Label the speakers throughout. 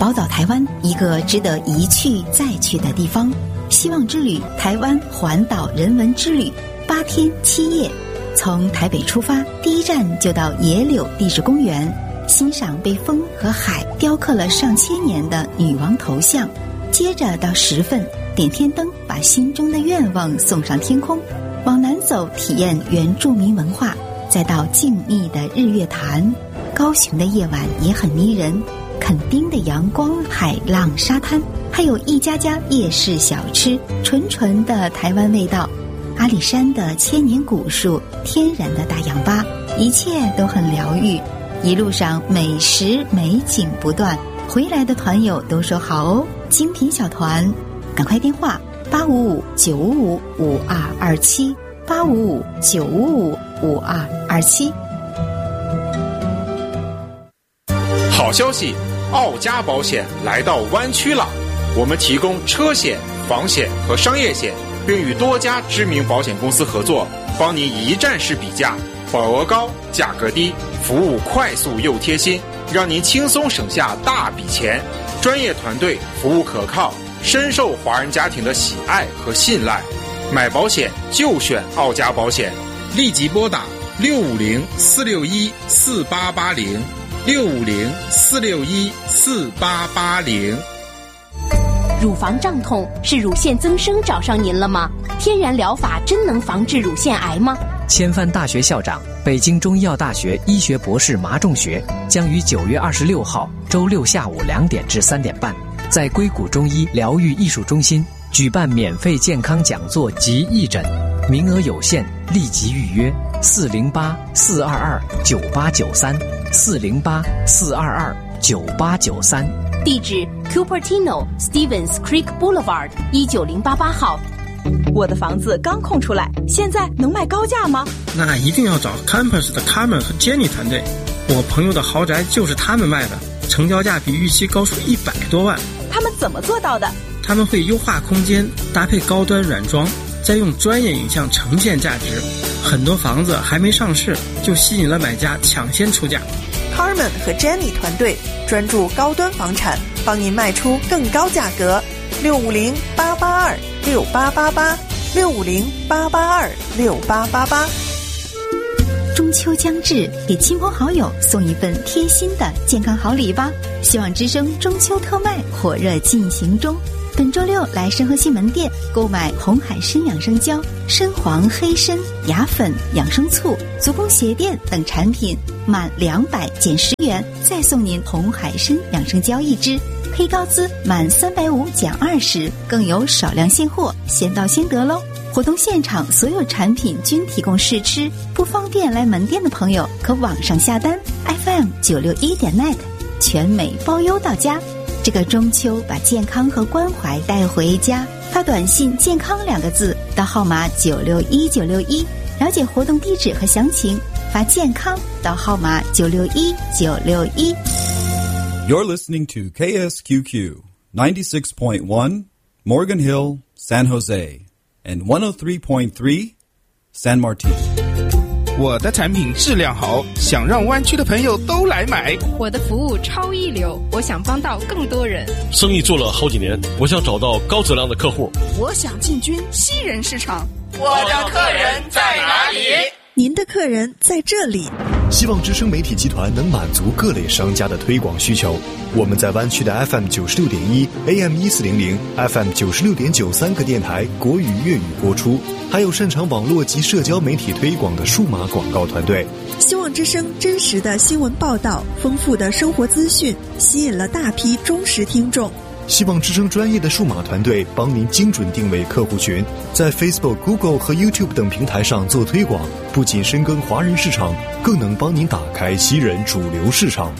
Speaker 1: 宝岛台湾，一个值得一去再去的地方。希望之旅台湾环岛人文之旅，8天7夜，从台北出发，第一站就到野柳地质公园，欣赏被风和海雕刻了上千年的女王头像。接着到10份点天灯，把心中的愿望送上天空。往南走，体验原住民文化，再到静谧的日月潭。高雄的夜晚也很迷人，垦丁的阳光、海浪、沙滩，还有一家家夜市小吃，纯纯的台湾味道。阿里山的千年古树，天然的大氧吧，一切都很疗愈。一路上美食美景不断，回来的团友都说好哦。精品小团，赶快电话855-955-5227 855-955-5227。
Speaker 2: 好消息，奥家保险来到湾区了，我们提供车险、房险和商业险，并与多家知名保险公司合作，帮您一站式比价，保额高，价格低，服务快速又贴心，让您轻松省下大笔钱。专业团队，服务可靠，深受华人家庭的喜爱和信赖。买保险就选奥家保险，立即拨打650-461-4880 650-461-4880。
Speaker 3: 乳房胀痛是乳腺增生找上您了吗？天然疗法真能防治乳腺癌吗？
Speaker 4: 千帆大学校长、北京中医药大学医学博士马仲学将于9月26号周六下午2点至3点半，在硅谷中医疗愈艺术中心举办免费健康讲座及义诊，名额有限，立即预约408-422-9893 408-422-9893。
Speaker 3: 地址 Cupertino Stevens Creek Boulevard 19088号。
Speaker 5: 我的房子刚空出来，现在能卖高价吗？
Speaker 6: 那一定要找 Campus 的 Carmen 和 Jenny 团队，我朋友的豪宅就是他们卖的，成交价比预期高出100多万。
Speaker 5: 他们怎么做到的？
Speaker 6: 他们会优化空间，搭配高端软装，再用专业影像呈现价值。很多房子还没上市，就吸引了买家抢先出价。
Speaker 5: Carmen 和 Jenny 团队专注高端房产，帮您卖出更高价格。650-882-6888 650-882-6888。
Speaker 1: 中秋将至，给亲朋好友送一份贴心的健康好礼吧。希望之声中秋特卖火热进行中，本周6来申河西门店购买红海参养生胶、深黄黑参、牙粉、养生醋、足弓鞋垫等产品，满200减10元，再送您红海参养生胶1支。黑高资满350减20，更有少量现货，先到先得喽。活动现场所有产品均提供试吃，不方便来门店的朋友可网上下单 FM961.net， 全美包邮到家。这个中秋把健康和关怀带回家，发短信健康2个字到号码961961，了解活动地址和详情，发健康到号码961961。
Speaker 7: You're listening to KSQQ 96.1 Morgan Hill, San Jose, and 103.3 San Martin。
Speaker 8: 我的产品质量好，想让湾区的朋友都来买。
Speaker 9: 我的服务超一流，我想帮到更多人。
Speaker 10: 生意做了好几年，我想找到高质量的客户。
Speaker 11: 我想进军西人市场。
Speaker 12: 我的客人在哪里？
Speaker 5: 您的客人在这里。
Speaker 13: 希望之声媒体集团能满足各类商家的推广需求。我们在湾区的 FM96.1 AM1400 FM96.93 个电台国语粤语播出，还有擅长网络及社交媒体推广的数码广告团队。
Speaker 5: 希望之声真实的新闻报道，丰富的生活资讯，吸引了大批忠实听众。
Speaker 13: 希望之声专业的数码团队帮您精准定位客户群，在 Facebook、Google 和 YouTube 等平台上做推广，不仅深耕华人市场，更能帮您打开西人主流市场。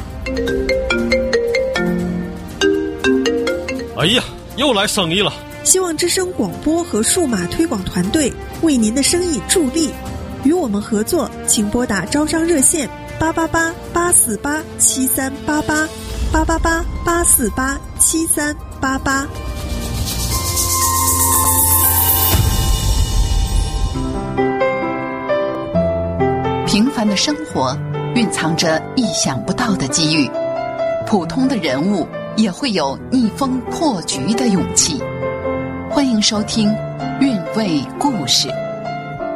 Speaker 10: 哎呀，又来生意了！
Speaker 5: 希望之声广播和数码推广团队为您的生意助力，与我们合作，请拨打招商热线888-848-7388 888-848-7388。
Speaker 14: 平凡的生活蕴藏着意想不到的机遇，普通的人物也会有逆风破局的勇气。欢迎收听《韵味故事》。